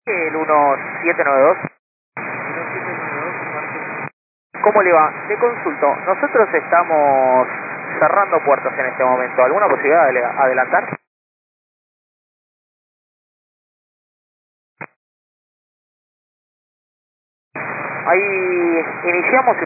El 1792. 1792, ¿Cómo le va? Le consulto. Nosotros estamos cerrando puertos en este momento. ¿Alguna posibilidad de adelantar? Ahí iniciamos